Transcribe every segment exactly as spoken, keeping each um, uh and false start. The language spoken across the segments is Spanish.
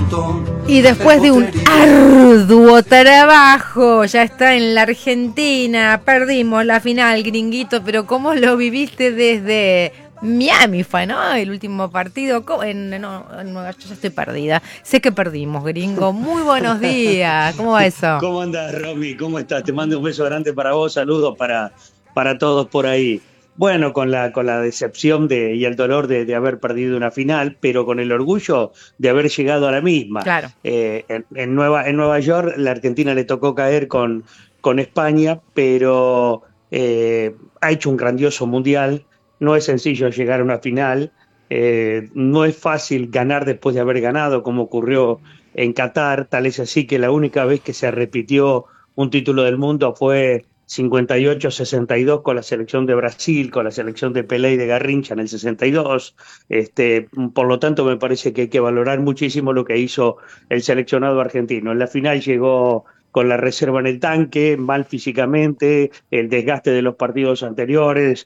Y después de un arduo trabajo, ya está en la Argentina, perdimos la final, gringuito, pero ¿cómo lo viviste desde Miami? Fue, ¿no? El último partido, en, no, no, yo ya estoy perdida, sé que perdimos, gringo, muy buenos días, ¿cómo va eso? ¿Cómo andás, Romy? ¿Cómo estás? Te mando un beso grande para vos, saludos para, para todos por ahí. Bueno, con la, con la decepción de, y el dolor de, de haber perdido una final, pero con el orgullo de haber llegado a la misma. Claro. Eh, en, en, Nueva, en Nueva York, la Argentina le tocó caer con, con España, pero eh, ha hecho un grandioso mundial. No es sencillo llegar a una final, eh, no es fácil ganar después de haber ganado, como ocurrió en Qatar. Tal es así que la única vez que se repitió un título del mundo fue cincuenta y ocho sesenta y dos con la selección de Brasil, con la selección de Pelé y de Garrincha en el sesenta y dos. Este, por lo tanto, me parece que hay que valorar muchísimo lo que hizo el seleccionado argentino. En la final llegó con la reserva en el tanque, mal físicamente, el desgaste de los partidos anteriores,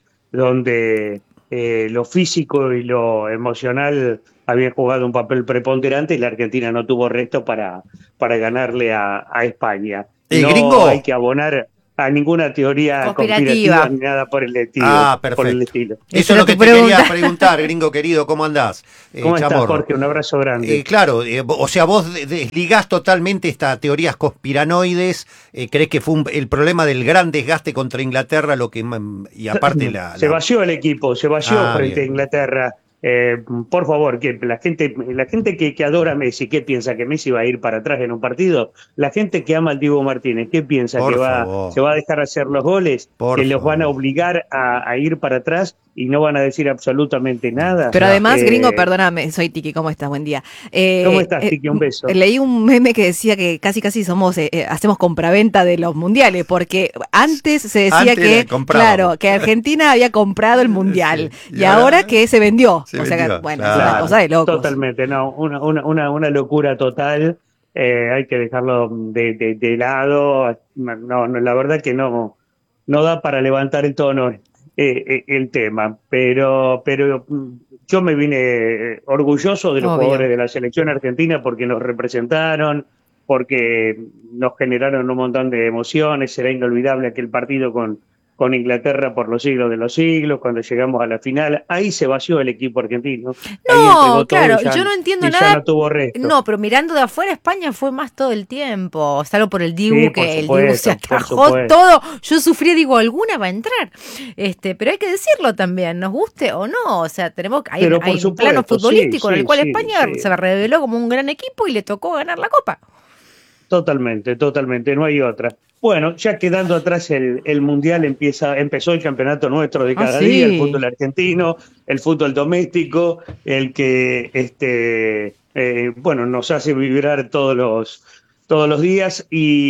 donde eh, lo físico y lo emocional habían jugado un papel preponderante y la Argentina no tuvo resto para, para ganarle a, a España. Eh, no gringo. hay que abonar a ninguna teoría conspirativa. conspirativa ni nada por el estilo. Ah, perfecto. Por el estilo. Eso es lo que te pregunta. Quería preguntar, gringo querido, ¿cómo andás? Eh, ¿Cómo estás, Chamorro? Jorge? Un abrazo grande. Eh, claro, eh, o sea, vos desligás totalmente estas teorías conspiranoides, eh, crees que fue un, el problema del gran desgaste contra Inglaterra, lo que y aparte la... Se la... vació el equipo, se vació ah, frente bien. a Inglaterra. Eh, por favor, que la gente, la gente que, que adora a Messi, ¿qué piensa? ¿Que Messi va a ir para atrás en un partido? La gente que ama al Diego Martínez, ¿qué piensa? Por ¿Que va, favor. se va a dejar hacer los goles? Por ¿Que los favor. van a obligar a, a ir para atrás y no van a decir absolutamente nada? Pero además, eh, gringo, perdóname, soy Tiki, ¿cómo estás? Buen día. Eh, ¿Cómo estás, eh, Tiki? Un beso. Leí un meme que decía que casi casi somos eh, hacemos compraventa de los mundiales, porque antes se decía Antes que, claro, que Argentina había comprado el mundial sí. y, y ahora, ahora que se vendió. Se o sea, vendió, que, bueno, claro. es una cosa de locos. Totalmente, no, una, una, una, una locura total. Eh, hay que dejarlo de, de, de lado. No, no, la verdad que no, no da para levantar el tono eh, eh, el tema, pero, pero yo me vine orgulloso de los Obvio. jugadores de la selección argentina porque nos representaron, porque nos generaron un montón de emociones. Será inolvidable aquel partido con con Inglaterra por los siglos de los siglos, cuando llegamos a la final, ahí se vació el equipo argentino. No, claro, ya, yo no entiendo y nada. Ya no tuvo resto. No, pero mirando de afuera, España fue más todo el tiempo, salvo por el Dibu, sí, que supuesto, el Dibu se atajó todo. Yo sufrí, digo, alguna va a entrar. Este, pero hay que decirlo también, nos guste o no, o sea, tenemos hay, pero hay supuesto, un plano futbolístico sí, en el cual sí, España sí. se reveló como un gran equipo y le tocó ganar la Copa. Totalmente, totalmente, no hay otra. Bueno, ya quedando atrás el, el Mundial, empieza, empezó el campeonato nuestro de cada ah, sí. día, el fútbol argentino, el fútbol doméstico, el que este eh, bueno, nos hace vibrar todos los todos los días,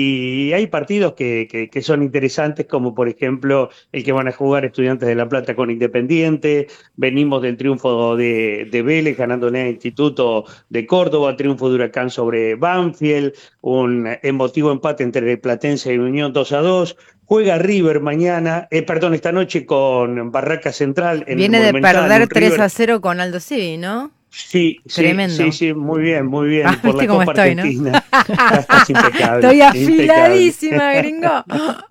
y hay partidos que, que, que son interesantes, como por ejemplo el que van a jugar Estudiantes de La Plata con Independiente. Venimos del triunfo de, de Vélez ganándole al Instituto de Córdoba, triunfo de Huracán sobre Banfield, un emotivo empate entre Platense y Unión dos a dos. Juega River mañana, eh, perdón, esta noche con Barraca Central. En Viene el de Monumental, perder tres River. a cero con Aldo Civi, ¿no? Sí, Tremendo. sí, sí, sí, muy bien, muy bien. Ah, por la cómo Copa estoy, Argentina. ¿No? Estás impecable. Estoy impecable. afiladísima, gringo.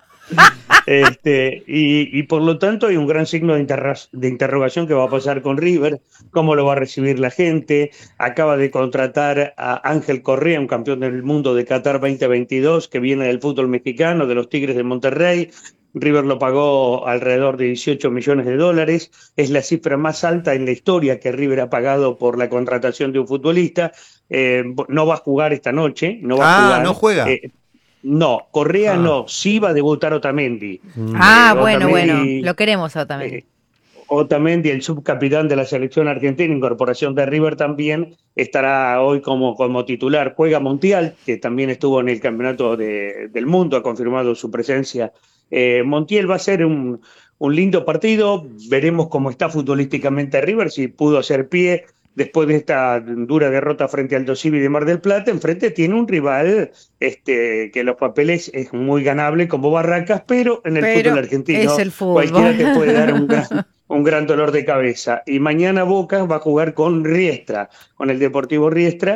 Este, y, y por lo tanto hay un gran signo de, interra- de interrogación que va a pasar con River, cómo lo va a recibir la gente. Acaba de contratar a Ángel Correa, un campeón del mundo de Qatar veinte veintidós, que viene del fútbol mexicano, de los Tigres de Monterrey. River lo pagó alrededor de dieciocho millones de dólares, es la cifra más alta en la historia que River ha pagado por la contratación de un futbolista. Eh, no va a jugar esta noche, no va ah, a jugar. no juega. Eh, no, Correa ah. no, sí va a debutar Otamendi. Mm. Ah, eh, bueno, Otamendi, bueno, lo queremos a Otamendi. Eh, Otamendi, el subcapitán de la selección argentina, incorporación de River también, estará hoy como, como titular. Juega Montiel, que también estuvo en el campeonato de, del mundo, ha confirmado su presencia. Eh, Montiel va a ser un, un lindo partido, veremos cómo está futbolísticamente River, si pudo hacer pie después de esta dura derrota frente al Aldo Civi de Mar del Plata. Enfrente tiene un rival este, que los papeles es muy ganable como Barracas, pero en el pero fútbol argentino es el fútbol. cualquiera te puede dar un gran, un gran dolor de cabeza. Y mañana Boca va a jugar con Riestra, con el Deportivo Riestra.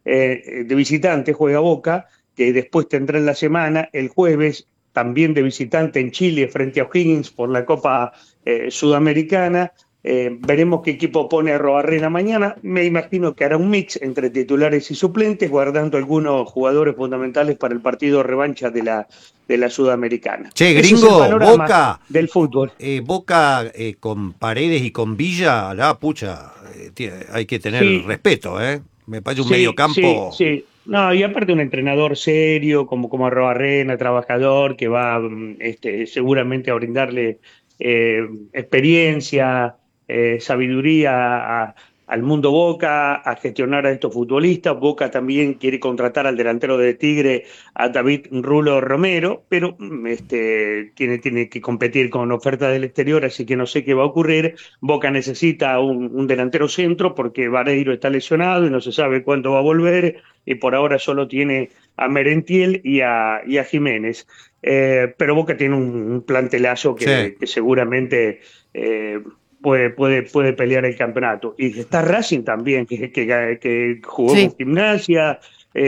eh, de visitante juega Boca, que después tendrá en la semana, el jueves, también de visitante en Chile frente a O'Higgins por la Copa eh, Sudamericana. Eh, veremos qué equipo pone Arrobarrena mañana. Me imagino que hará un mix entre titulares y suplentes, guardando algunos jugadores fundamentales para el partido revancha de la, de la Sudamericana. Che, Ese gringo, es el panorama Boca del fútbol. Eh, Boca eh, con Paredes y con Villa, la pucha, eh, tiene, hay que tener Sí. respeto, ¿eh? Me parece un Sí, mediocampo. Sí, sí. No, y aparte un entrenador serio, como, como Arrobarrena, trabajador, que va este, seguramente a brindarle eh, experiencia, eh, sabiduría a, al mundo Boca, a gestionar a estos futbolistas. Boca también quiere contratar al delantero de Tigre, a David Rulo Romero, pero este, tiene, tiene que competir con ofertas del exterior, así que no sé qué va a ocurrir. Boca necesita un, un delantero centro porque Vareiro está lesionado y no se sabe cuándo va a volver, y por ahora solo tiene a Merentiel y a, y a Jiménez. Eh, pero Boca tiene un, un plantelazo que, Sí. que seguramente eh, puede, puede, puede pelear el campeonato. Y está Racing también, que, que, que jugó Sí. con Gimnasia,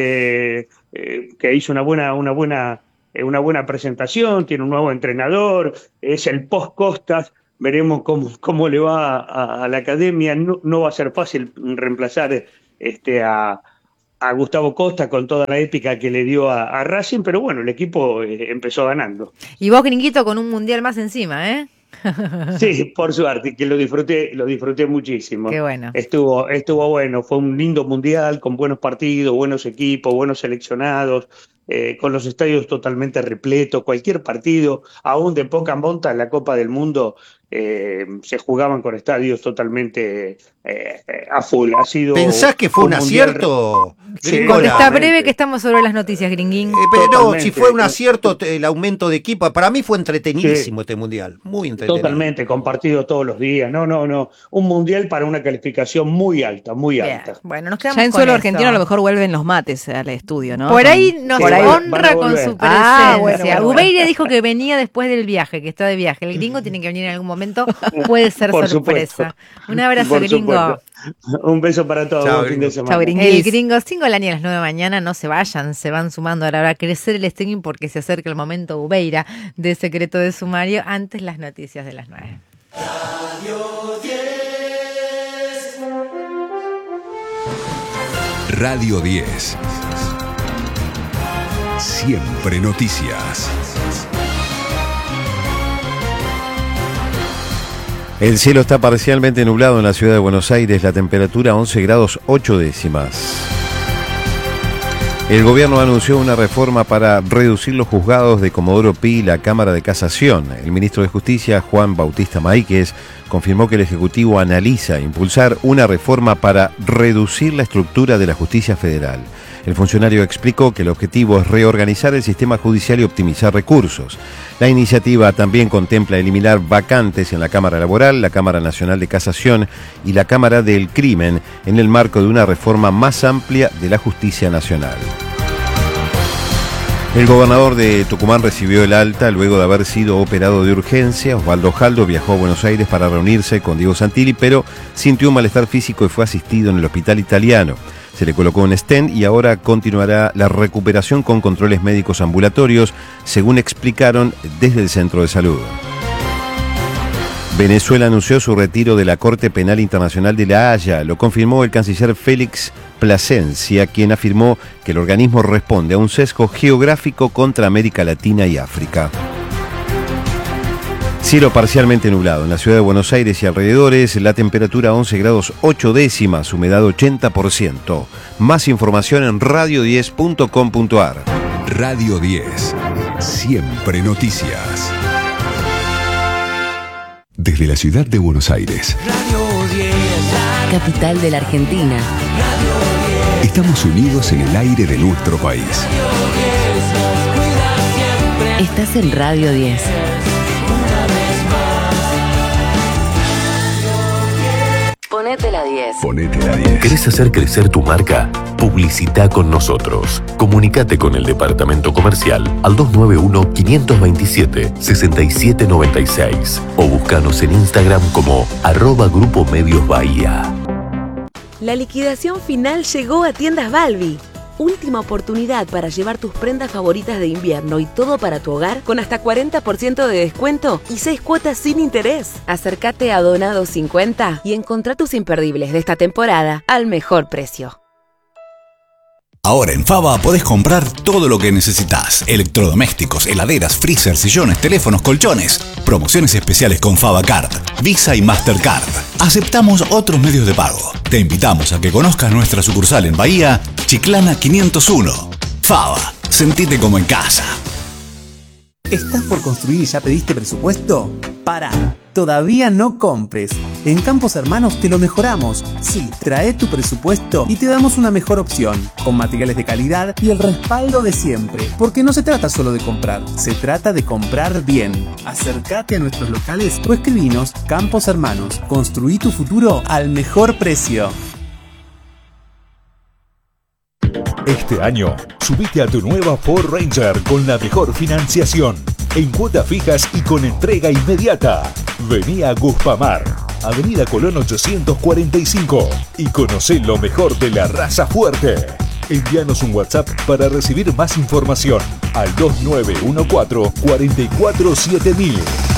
eh, eh, que hizo una buena, una buena, eh, una buena presentación, tiene un nuevo entrenador, es el post-Costas. Veremos cómo, cómo le va a, a la academia. No, no va a ser fácil reemplazar este, a, a Gustavo Costa con toda la épica que le dio a, a Racing, pero bueno, el equipo eh, empezó ganando. Y vos, gringuito, con un mundial más encima, ¿eh? Sí, por suerte, que lo disfruté, lo disfruté muchísimo. Qué bueno. Estuvo, estuvo bueno, fue un lindo mundial con buenos partidos, buenos equipos, buenos seleccionados, eh, con los estadios totalmente repletos. Cualquier partido, aún de poca monta en la Copa del Mundo, eh, se jugaban con estadios totalmente eh, a full. Ha sido ¿Pensás que fue un, un mundial acierto? Sí, Gringola? Contestá Totalmente. breve que estamos sobre las noticias, gringuín. Eh, pero no, Totalmente. si fue un acierto te- el aumento de equipo, para mí fue entretenidísimo este mundial, muy entretenido. Totalmente, con partidos todos los días. No, no, no. Un mundial para una calificación muy alta, muy Bien. alta. Bueno, nos quedamos Ya en con suelo eso. argentino a lo mejor vuelven los mates al estudio, ¿no? Por Con- ahí nos Por ahí van honra a con volver. su presencia. Ah, bueno, bueno, bueno. Ubeira dijo que venía después del viaje, que está de viaje. El gringo tiene que venir en algún momento, puede ser Por sorpresa. supuesto. Un abrazo, Por gringo. supuesto. Un beso para todos. Chao, Buen fin gringo. de semana. Chao, gringo. El gringo Singolani a las nueve de la mañana, no se vayan, se van sumando. Ahora va a crecer el streaming porque se acerca el momento Ubeira de Secreto de Sumario, antes las noticias de las nueve. Radio diez. Siempre noticias. El cielo está parcialmente nublado en la ciudad de Buenos Aires, la temperatura once grados ocho décimas. El gobierno anunció una reforma para reducir los juzgados de Comodoro Pi y la Cámara de Casación. El ministro de Justicia, Juan Bautista Maíquez, confirmó que el Ejecutivo analiza impulsar una reforma para reducir la estructura de la justicia federal. El funcionario explicó que el objetivo es reorganizar el sistema judicial y optimizar recursos. La iniciativa también contempla eliminar vacantes en la Cámara Laboral, la Cámara Nacional de Casación y la Cámara del Crimen en el marco de una reforma más amplia de la justicia nacional. El gobernador de Tucumán recibió el alta luego de haber sido operado de urgencia. Osvaldo Jaldo viajó a Buenos Aires para reunirse con Diego Santilli, pero sintió un malestar físico y fue asistido en el hospital italiano. Se le colocó un stent y ahora continuará la recuperación con controles médicos ambulatorios, según explicaron desde el centro de salud. Venezuela anunció su retiro de la Corte Penal Internacional de La Haya. Lo confirmó el canciller Félix Plasencia, quien afirmó que el organismo responde a un sesgo geográfico contra América Latina y África. Cielo parcialmente nublado en la ciudad de Buenos Aires y alrededores, la temperatura once grados ocho décimas, humedad ochenta por ciento. Más información en radio diez punto com punto ar. Radio diez. Siempre noticias. Desde la ciudad de Buenos Aires. Capital de la Argentina. Estamos unidos en el aire de nuestro país. Estás en Radio diez. Ponete la diez. Ponete la diez. ¿Querés hacer crecer tu marca? Publicita con nosotros. Comunicate con el departamento comercial al dos nueve uno, cinco dos siete, seis siete nueve seis o búscanos en Instagram como arroba Grupo Medios Bahía. La liquidación final llegó a Tiendas Balbi. Última oportunidad para llevar tus prendas favoritas de invierno y todo para tu hogar con hasta cuarenta por ciento de descuento y seis cuotas sin interés. Acércate a Donados cincuenta y encontrá tus imperdibles de esta temporada al mejor precio. Ahora en Fava podés comprar todo lo que necesitas. Electrodomésticos, heladeras, freezer, sillones, teléfonos, colchones. Promociones especiales con Fava Card, Visa y Mastercard. Aceptamos otros medios de pago. Te invitamos a que conozcas nuestra sucursal en Bahía, Chiclana quinientos uno. Fava, sentite como en casa. ¿Estás por construir y ya pediste presupuesto? Pará, todavía no compres. En Campos Hermanos te lo mejoramos. Sí, trae tu presupuesto y te damos una mejor opción, con materiales de calidad y el respaldo de siempre. Porque no se trata solo de comprar, se trata de comprar bien. Acércate a nuestros locales o escribinos. Campos Hermanos, construí tu futuro al mejor precio. Este año, subite a tu nueva Ford Ranger con la mejor financiación, en cuotas fijas y con entrega inmediata. Vení a Guspamar, Avenida Colón ochocientos cuarenta y cinco, y conocé lo mejor de la raza fuerte. Envíanos un WhatsApp para recibir más información al dos nueve uno cuatro, cuatro cuatro siete mil.